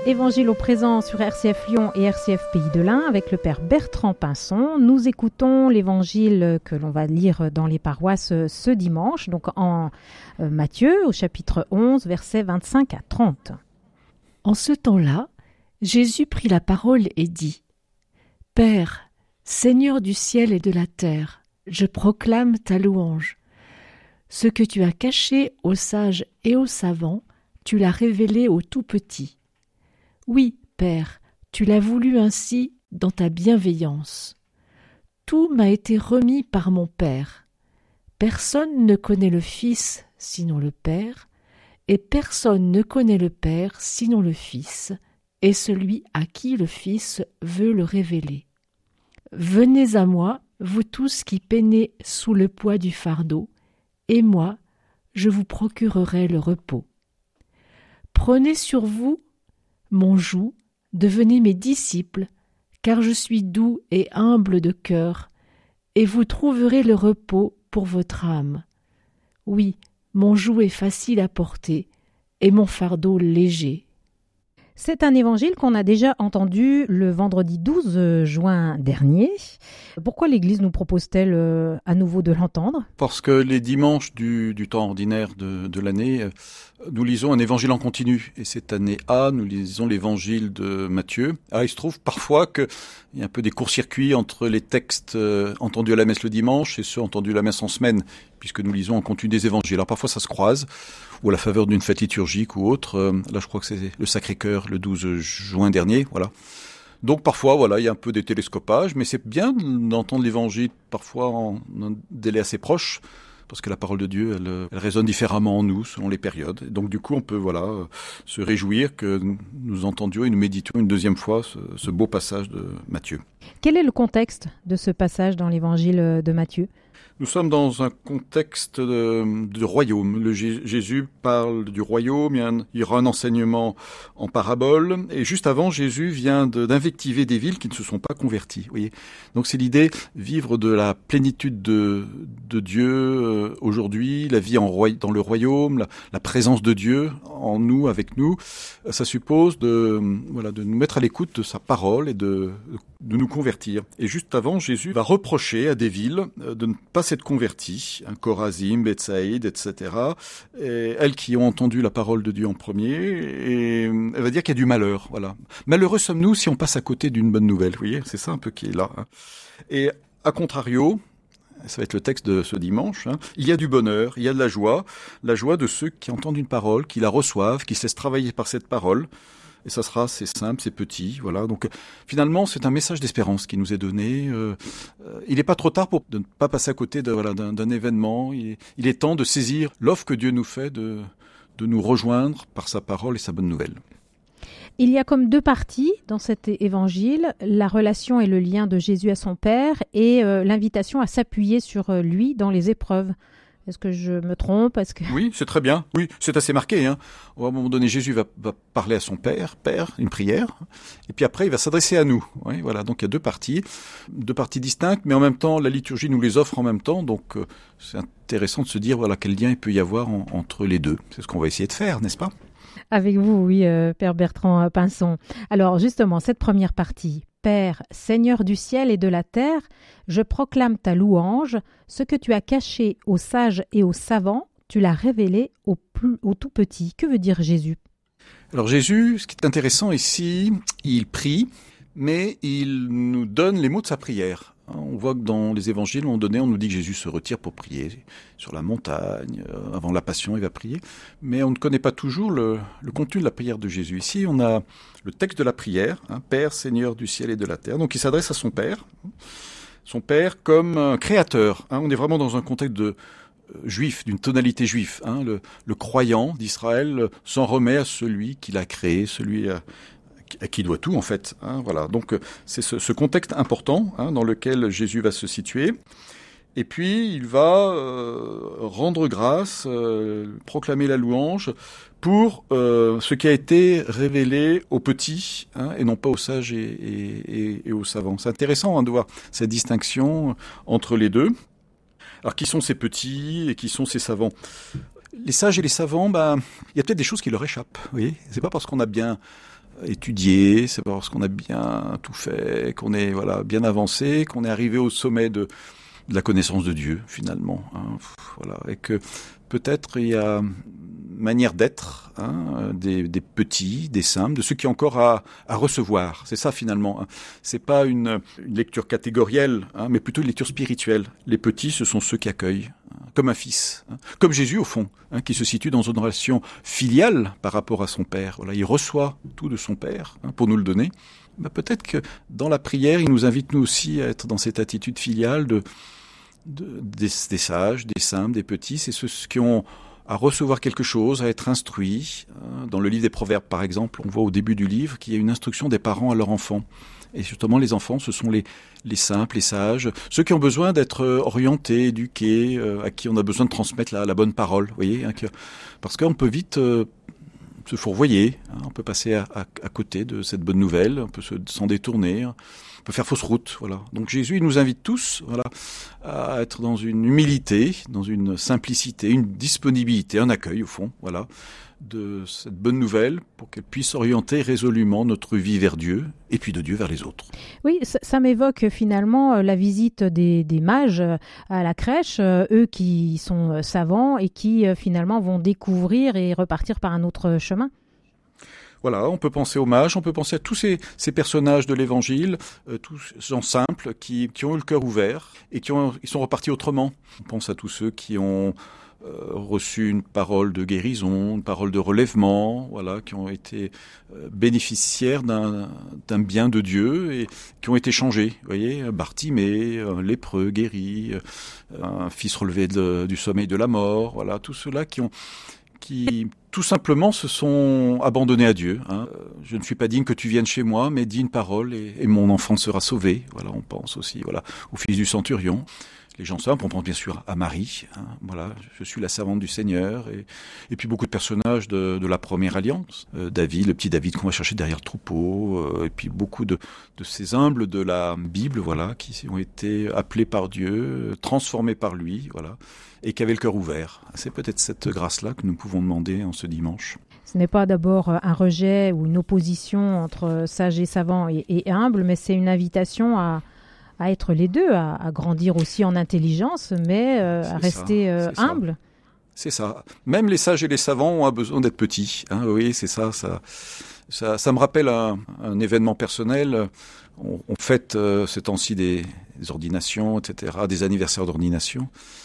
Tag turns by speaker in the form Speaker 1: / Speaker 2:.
Speaker 1: Évangile au présent sur RCF Lyon et RCF Pays de l'Ain avec le Père Bertrand Pinson. Nous écoutons l'évangile que l'on va lire dans les paroisses ce dimanche, donc en Matthieu au chapitre 11, versets 25 à 30.
Speaker 2: En ce temps-là, Jésus prit la parole et dit : Père, Seigneur du ciel et de la terre, je proclame ta louange. Ce que tu as caché aux sages et aux savants, tu l'as révélé aux tout-petits. Oui, Père, tu l'as voulu ainsi dans ta bienveillance. Tout m'a été remis par mon Père. Personne ne connaît le Fils sinon le Père, et personne ne connaît le Père sinon le Fils, et celui à qui le Fils veut le révéler. Venez à moi, vous tous qui peinez sous le poids du fardeau, et moi, je vous procurerai le repos. Prenez sur vous mon joug, devenez mes disciples, car je suis doux et humble de cœur, et vous trouverez le repos pour votre âme. Oui, mon joug est facile à porter, et mon fardeau léger.
Speaker 1: C'est un évangile qu'on a déjà entendu le vendredi 12 juin dernier. Pourquoi l'Église nous propose-t-elle à nouveau de l'entendre ?
Speaker 3: Parce que les dimanches du temps ordinaire de l'année, nous lisons un évangile en continu. Et cette année A, nous lisons l'évangile de Matthieu. Alors il se trouve parfois qu'il y a un peu des courts-circuits entre les textes entendus à la messe le dimanche et ceux entendus à la messe en semaine, puisque nous lisons en continu des évangiles. Alors parfois ça se croise, ou à la faveur d'une fête liturgique ou autre. Là je crois que c'est le Sacré-Cœur le 12 juin dernier, voilà. Donc parfois, voilà, il y a un peu des télescopages, mais c'est bien d'entendre l'évangile parfois en un délai assez proche, parce que la parole de Dieu, elle résonne différemment en nous, selon les périodes. Et donc du coup, on peut se réjouir que nous entendions et nous méditions une deuxième fois ce beau passage de Matthieu.
Speaker 1: Quel est le contexte de ce passage dans l'évangile de Matthieu ?
Speaker 3: Nous sommes dans un contexte de royaume. Jésus parle du royaume, il y aura un enseignement en parabole, et juste avant, Jésus vient d'invectiver des villes qui ne se sont pas converties. Vous voyez, donc c'est l'idée, vivre de la plénitude de Dieu aujourd'hui, la vie dans le royaume, la présence de Dieu en nous, avec nous. Ça suppose de nous mettre à l'écoute de sa parole et de nous convertir. Et juste avant, Jésus va reprocher à des villes de ne pas s'être converties, Chorazim, Bethsaïde, etc. Et elles qui ont entendu la parole de Dieu en premier, et elle va dire qu'il y a du malheur. Voilà. Malheureux sommes-nous si on passe à côté d'une bonne nouvelle. Vous voyez, c'est ça un peu qui est là. Et à contrario, ça va être le texte de ce dimanche, il y a du bonheur, il y a de la joie de ceux qui entendent une parole, qui la reçoivent, qui se laissent travailler par cette parole. Et ça sera, c'est simple, c'est petit, voilà. Donc finalement, c'est un message d'espérance qui nous est donné. Il n'est pas trop tard pour ne pas passer à côté d'un événement. Il est temps de saisir l'offre que Dieu nous fait de nous rejoindre par sa parole et sa bonne nouvelle.
Speaker 1: Il y a comme deux parties dans cet évangile, la relation et le lien de Jésus à son Père et l'invitation à s'appuyer sur lui dans les épreuves. Est-ce que je me trompe ?
Speaker 3: Oui, c'est très bien. Oui, c'est assez marqué. À un moment donné, Jésus va parler à son Père, une prière, et puis après, il va s'adresser à nous. Oui, voilà. Donc il y a deux parties distinctes, mais en même temps, la liturgie nous les offre en même temps. Donc c'est intéressant de se dire quel lien il peut y avoir entre les deux. C'est ce qu'on va essayer de faire, n'est-ce pas ?
Speaker 1: Avec vous, oui, Père Bertrand Pinson. Alors justement, cette première partie, Père, Seigneur du ciel et de la terre, je proclame ta louange, ce que tu as caché aux sages et aux savants, tu l'as révélé aux tout petits. Que veut dire Jésus ?
Speaker 3: Alors Jésus, ce qui est intéressant ici, il prie, mais il nous donne les mots de sa prière. On voit que dans les évangiles, on nous dit que Jésus se retire pour prier sur la montagne, avant la passion, il va prier. Mais on ne connaît pas toujours le contenu de la prière de Jésus. Ici, on a le texte de la prière, Père, Seigneur du ciel et de la terre. Donc il s'adresse à son Père comme un créateur. On est vraiment dans un contexte juif, d'une tonalité juive. Le croyant d'Israël s'en remet à celui qui l'a créé, celui à qui doit tout en fait. Voilà. Donc c'est ce contexte important dans lequel Jésus va se situer. Et puis il va rendre grâce, proclamer la louange pour ce qui a été révélé aux petits et non pas aux sages et aux savants. C'est intéressant de voir cette distinction entre les deux. Alors qui sont ces petits et qui sont ces savants ? Les sages et les savants, il y a peut-être des choses qui leur échappent. Vous voyez, c'est pas parce qu'on a bien étudié, c'est parce qu'on a bien tout fait, qu'on est bien avancé, qu'on est arrivé au sommet de la connaissance de Dieu, finalement. Voilà. Et que peut-être il y a manière d'être des petits, des simples, de ceux qui ont encore à recevoir. C'est ça, finalement. C'est pas une lecture catégorielle, mais plutôt une lecture spirituelle. Les petits, ce sont ceux qui accueillent, comme un fils. Comme Jésus, au fond, qui se situe dans une relation filiale par rapport à son Père. Voilà, il reçoit tout de son Père pour nous le donner. Peut-être que dans la prière, il nous invite nous aussi à être dans cette attitude filiale des sages, des simples, des petits. C'est ceux qui ont à recevoir quelque chose, à être instruits. Dans le livre des Proverbes, par exemple, on voit au début du livre qu'il y a une instruction des parents à leurs enfants. Et justement, les enfants, ce sont les simples, les sages, ceux qui ont besoin d'être orientés, éduqués, à qui on a besoin de transmettre la bonne parole. Vous voyez, parce qu'on peut vite se fourvoyer, on peut passer à côté de cette bonne nouvelle, on peut s'en détourner, on peut faire fausse route. Voilà. Donc Jésus, il nous invite tous à être dans une humilité, dans une simplicité, une disponibilité, un accueil au fond, de cette bonne nouvelle pour qu'elle puisse orienter résolument notre vie vers Dieu et puis de Dieu vers les autres.
Speaker 1: Oui, ça m'évoque finalement la visite des mages à la crèche, eux qui sont savants et qui finalement vont découvrir et repartir par un autre chemin.
Speaker 3: Voilà, on peut penser aux mages, on peut penser à tous ces personnages de l'Évangile, tous ces gens simples qui ont eu le cœur ouvert et ils sont repartis autrement. On pense à tous ceux qui ont reçu une parole de guérison, une parole de relèvement, qui ont été bénéficiaires d'un bien de Dieu et qui ont été changés. Vous voyez, Bartimée, un lépreux guéri, un fils relevé du sommeil de la mort. Voilà, tous ceux-là qui tout simplement se sont abandonnés à Dieu. Je ne suis pas digne que tu viennes chez moi, mais dis une parole et mon enfant sera sauvé. Voilà, on pense aussi au fils du centurion. Les gens simples, on pense bien sûr à Marie. Je suis la servante du Seigneur. Et puis beaucoup de personnages de la première alliance. David, le petit David qu'on va chercher derrière le troupeau. Et puis beaucoup de ces humbles de la Bible, qui ont été appelés par Dieu, transformés par lui, et qui avaient le cœur ouvert. C'est peut-être cette grâce-là que nous pouvons demander en ce dimanche.
Speaker 1: Ce n'est pas d'abord un rejet ou une opposition entre sage et savant et humble, mais c'est une invitation à être les deux, à grandir aussi en intelligence, mais à rester humble.
Speaker 3: C'est ça. Même les sages et les savants ont besoin d'être petits. Oui, c'est ça. Ça me rappelle un événement personnel. On fête ces temps-ci des ordinations, etc., des anniversaires d'ordination.